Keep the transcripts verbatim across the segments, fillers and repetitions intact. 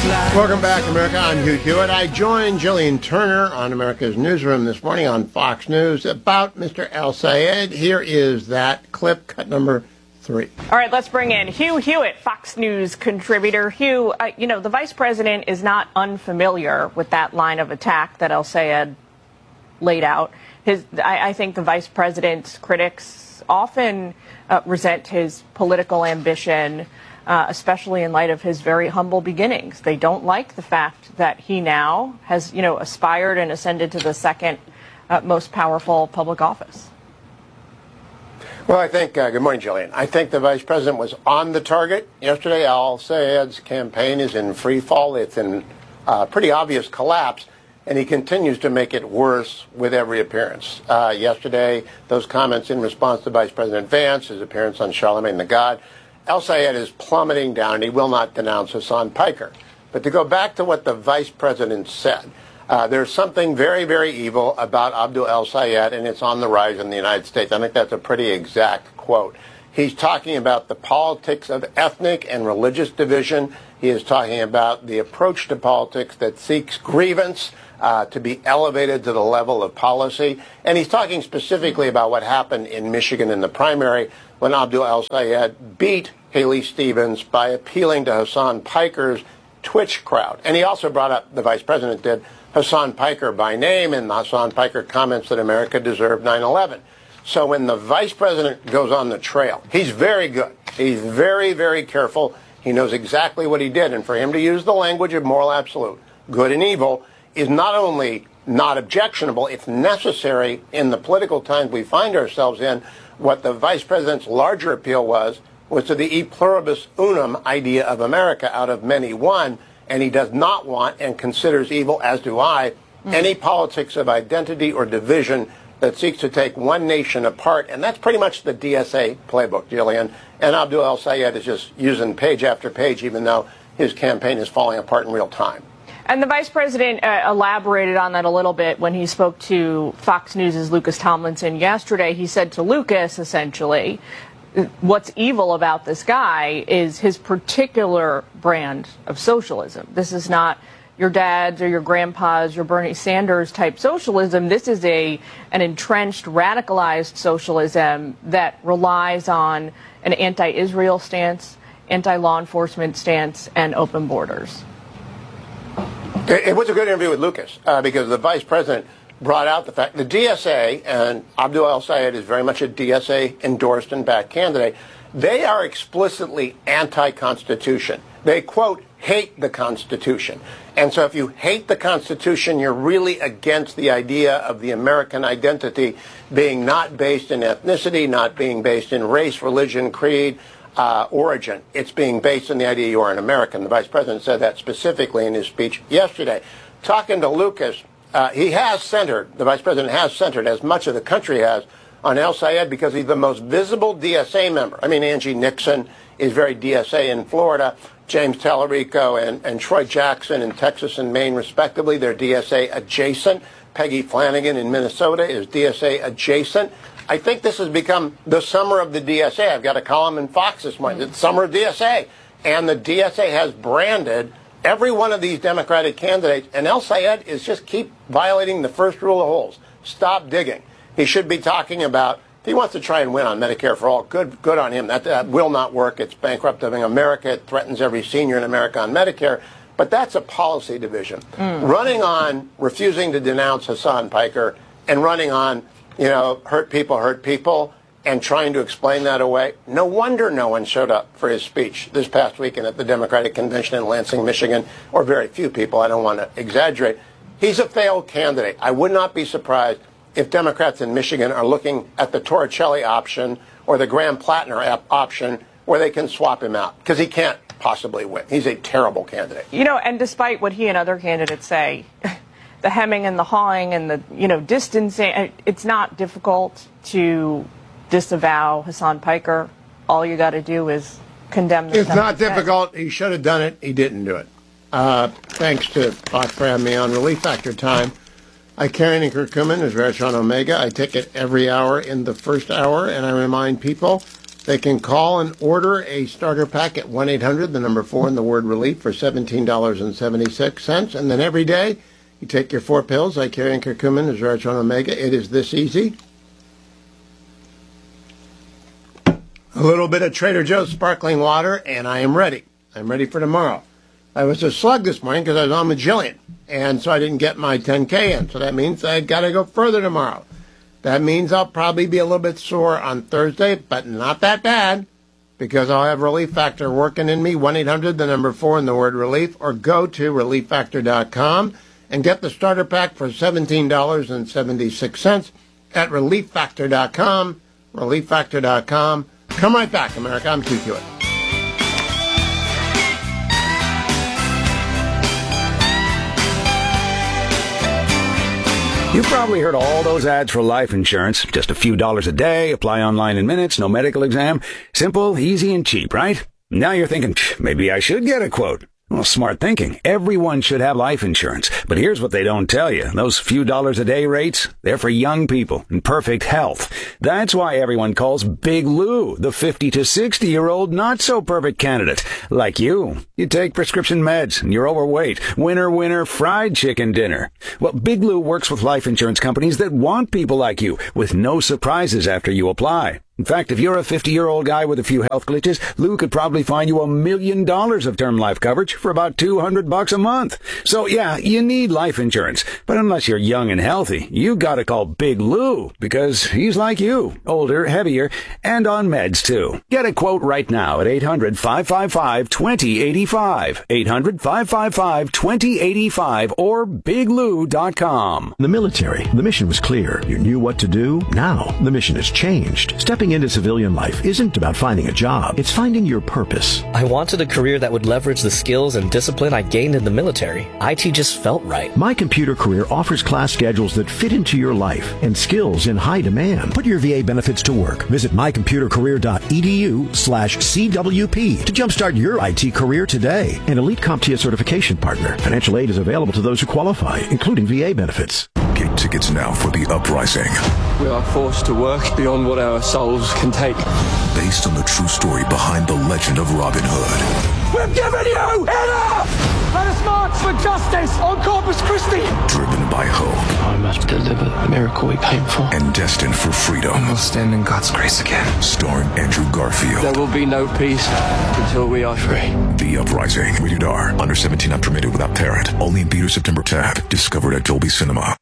Welcome back, America. I'm Hugh Hewitt. I joined Jillian Turner on America's Newsroom this morning on Fox News about Mister El-Sayed. Here is that clip, cut number three. All right, let's bring in Hugh Hewitt, Fox News contributor. Hugh, uh, you know, the vice president is not unfamiliar with that line of attack that El-Sayed laid out. His, I, I think the vice president's critics often uh, resent his political ambition, Uh, especially in light of his very humble beginnings. They don't like the fact that he now has, you know, aspired and ascended to the second uh, most powerful public office. Well, I think, uh, good morning, Jillian. I think the vice president was on the target yesterday. El-Sayed's campaign is in free fall. It's in uh, pretty obvious collapse, and he continues to make it worse with every appearance. Uh, yesterday, those comments in response to Vice President Vance, his appearance on Charlemagne the God, El-Sayed is plummeting down, and he will not denounce Hassan Piker. But to go back to what the vice president said, uh, there's something very, very evil about Abdul El-Sayed, and it's on the rise in the United States. I think that's a pretty exact quote. He's talking about the politics of ethnic and religious division. He is talking about the approach to politics that seeks grievance uh, to be elevated to the level of policy. And he's talking specifically about what happened in Michigan in the primary when Abdul El-Sayed beat Haley Stevens by appealing to Hassan Piker's Twitch crowd. And he also brought up, the vice president did, Hassan Piker by name, and Hassan Piker comments that America deserved nine eleven. So when the vice president goes on the trail, he's very good. He's very, very careful. He knows exactly what he did. And for him to use the language of moral absolute, good and evil, is not only not objectionable, it's necessary in the political times we find ourselves in. What the vice president's larger appeal was, was to the e pluribus unum idea of America, out of many one, and he does not want and considers evil, as do I, mm. any politics of identity or division that seeks to take one nation apart. And that's pretty much the D S A playbook, Jillian. And Abdul El-Sayed is just using page after page, even though his campaign is falling apart in real time. And the vice president uh, elaborated on that a little bit when he spoke to Fox News' Lucas Tomlinson yesterday. He said to Lucas, essentially, what's evil about this guy is his particular brand of socialism. This is not your dad's or your grandpa's, your Bernie Sanders type socialism. This is a an entrenched, radicalized socialism that relies on an anti-Israel stance, anti-law enforcement stance, and open borders. It was a good interview with Lucas uh, because the vice president brought out the fact the D S A, and Abdul El-Sayed is very much a D S A endorsed and backed candidate, they are explicitly anti-Constitution. They, quote, hate the Constitution. And so if you hate the Constitution, you're really against the idea of the American identity being not based in ethnicity, not being based in race, religion, creed, Uh, origin. It's being based on the idea you are an American. The vice president said that specifically in his speech yesterday. Talking to Lucas, uh, he has centered, the vice president has centered, as much of the country has, on El-Sayed because he's the most visible D S A member. I mean, Angie Nixon is very D S A in Florida. James Tallarico and, and Troy Jackson in Texas and Maine, respectively, they're D S A adjacent. Peggy Flanagan in Minnesota is D S A adjacent. I think this has become the summer of the D S A. I've got a column in Fox this morning. It's summer of D S A. And the D S A has branded every one of these Democratic candidates. And El-Sayed is just keep violating the first rule of holes. Stop digging. He should be talking about, if he wants to try and win on Medicare for all, good good on him. That, that will not work. It's bankrupting America. It threatens every senior in America on Medicare. But that's a policy division. Mm. Running on refusing to denounce Hassan Piker and running on, you know, hurt people, hurt people, and trying to explain that away. No wonder no one showed up for his speech this past weekend at the Democratic Convention in Lansing, Michigan, or very few people. I don't want to exaggerate. He's a failed candidate. I would not be surprised if Democrats in Michigan are looking at the Torricelli option or the Graham Plattner option where they can swap him out because he can't possibly win. He's a terrible candidate. You know, and despite what he and other candidates say, the hemming and the hawing and the, you know, distancing, it's not difficult to disavow Hassan Piker. All you got to do is condemn the It's not difficult. He should have done it. He didn't do it. Uh, thanks to Fox for having me on Relief Factor Time. I carry an curcumin, as Veritron Omega. I take it every hour in the first hour, and I remind people They can call and order a starter pack at one eight hundred, the number four, and the word relief for seventeen dollars and seventy-six cents. And then every day, you take your four pills, Icarian, Curcumin, Resveratrol, Omega. It is this easy. A little bit of Trader Joe's sparkling water, and I am ready. I'm ready for tomorrow. I was a slug this morning because I was on Magellan, and so I didn't get my ten K in. So that means I got to go further tomorrow. That means I'll probably be a little bit sore on Thursday, but not that bad, because I'll have Relief Factor working in me. one eight hundred, the number four, and the word relief, or go to relief factor dot com and get the starter pack for seventeen dollars and seventy-six cents at relief factor dot com, relief factor dot com. Come right back, America. I'm Keith Hewitt. You've probably heard all those ads for life insurance. Just a few dollars a day, apply online in minutes, no medical exam. Simple, easy, and cheap, right? Now you're thinking, maybe I should get a quote. Well, smart thinking. Everyone should have life insurance. But here's what they don't tell you. Those few dollars a day rates, they're for young people in perfect health. That's why everyone calls Big Lou the fifty to sixty-year-old not-so-perfect candidate. Like you. You take prescription meds and you're overweight. Winner, winner, fried chicken dinner. Well, Big Lou works with life insurance companies that want people like you, with no surprises after you apply. In fact, if you're a fifty-year-old guy with a few health glitches, Lou could probably find you a million dollars of term life coverage for about two hundred bucks a month. So yeah, you need life insurance. But unless you're young and healthy, you gotta call Big Lou, because he's like you, older, heavier, and on meds too. Get a quote right now at eight hundred, five five five, two zero eight five, eight hundred, five five five, two zero eight five, or big lou dot com. The military, the mission was clear. You knew what to do. Now, the mission has changed. Stepping into civilian life isn't about finding a job. It's finding your purpose. I wanted a career that would leverage the skills and discipline I gained in the military. I T just felt right. My Computer Career offers class schedules that fit into your life and skills in high demand. Put your V A benefits to work. Visit my computer career dot e d u slash C W P to jumpstart your I T career today. An elite CompTIA certification partner. Financial aid is available to those who qualify, including V A benefits. Get tickets now for The Uprising. We are forced to work beyond what our souls can take. Based on the true story behind the legend of Robin Hood. We've given you enough! Let us march for justice on Corpus Christi! Driven by hope. I must deliver the miracle we came for. And destined for freedom. We'll stand in God's grace again. Starring Andrew Garfield. There will be no peace until we are free. The Uprising. Rated R. Under seventeen, not permitted without parent. Only in theaters September tenth. Discovered at Dolby Cinema.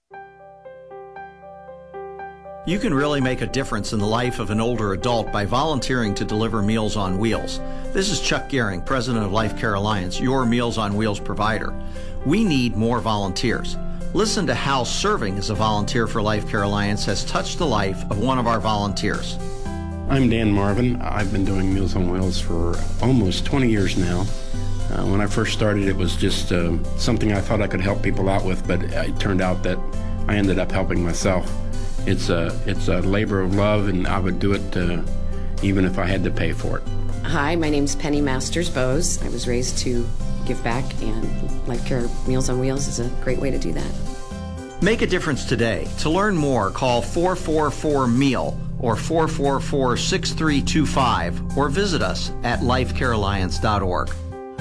You can really make a difference in the life of an older adult by volunteering to deliver Meals on Wheels. This is Chuck Gehring, president of Life Care Alliance, your Meals on Wheels provider. We need more volunteers. Listen to how serving as a volunteer for Life Care Alliance has touched the life of one of our volunteers. I'm Dan Marvin. I've been doing Meals on Wheels for almost twenty years now. Uh, when I first started, it was just uh, something I thought I could help people out with, but it turned out that I ended up helping myself. It's a, it's a labor of love, and I would do it uh, even if I had to pay for it. Hi, my name's Penny Masters Bose. I was raised to give back, and Life Care Meals on Wheels is a great way to do that. Make a difference today. To learn more, call four four four MEAL or four four four, six three two five or visit us at life care alliance dot org.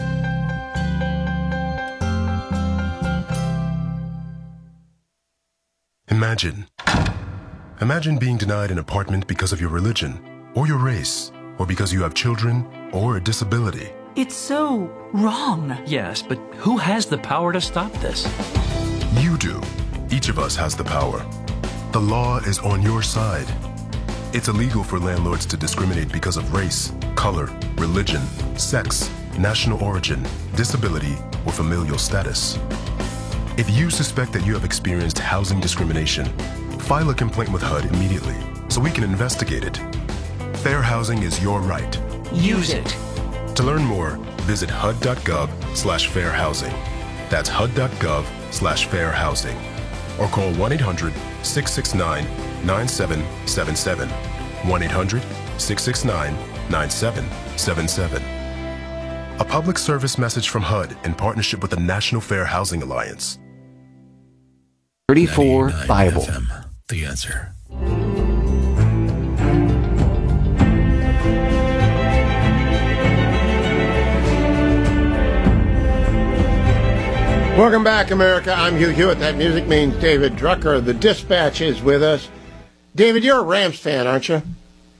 Imagine. Imagine being denied an apartment because of your religion, or your race, or because you have children, or a disability. It's so wrong. Yes, but who has the power to stop this? You do. Each of us has the power. The law is on your side. It's illegal for landlords to discriminate because of race, color, religion, sex, national origin, disability, or familial status. If you suspect that you have experienced housing discrimination, file a complaint with H U D immediately so we can investigate it. Fair housing is your right. Use it. To learn more, visit H U D dot gov slash fair housing. That's H U D dot gov slash fair housing. Or call one eight hundred, six six nine, nine seven seven seven. one eight hundred, six six nine, nine seven seven seven. A public service message from H U D in partnership with the National Fair Housing Alliance. thirty-four Bible. F M, the answer. Welcome back, America. I'm Hugh Hewitt. That music means David Drucker. The Dispatch is with us. David, you're a Rams fan, aren't you?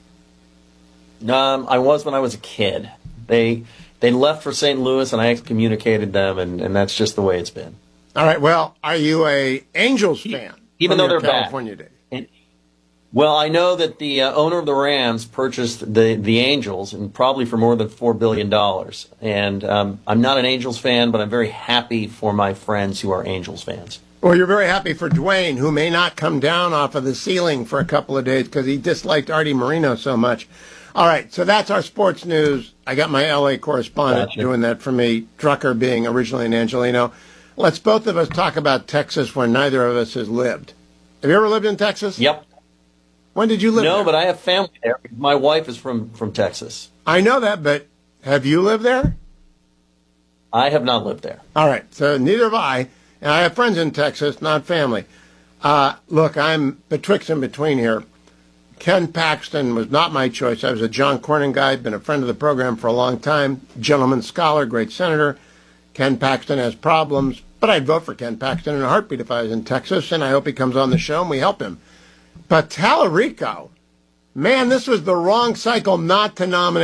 Um, I was when I was a kid. They they left for Saint Louis, and I excommunicated them, and, and that's just the way it's been. All right. Well, are you a Angels fan? Even though they're California bad. days? Well, I know that the uh, owner of the Rams purchased the, the Angels, and probably for more than four billion dollars. And um, I'm not an Angels fan, but I'm very happy for my friends who are Angels fans. Well, you're very happy for Dwayne, who may not come down off of the ceiling for a couple of days because he disliked Artie Moreno so much. All right, so that's our sports news. I got my L A correspondent Gotcha. doing that for me, Drucker being originally an Angelino. Let's both of us talk about Texas, where neither of us has lived. Have you ever lived in Texas? Yep. When did you live no, there? but I have family there. My wife is from, from Texas. I know that, but have you lived there? I have not lived there. All right, so neither have I. And I have friends in Texas, not family. Uh, look, I'm betwixt and between here. Ken Paxton was not my choice. I was a John Cornyn guy, been a friend of the program for a long time, gentleman scholar, great senator. Ken Paxton has problems, but I'd vote for Ken Paxton in a heartbeat if I was in Texas, and I hope he comes on the show and we help him. But Tallarico, man, this was the wrong cycle not to nominate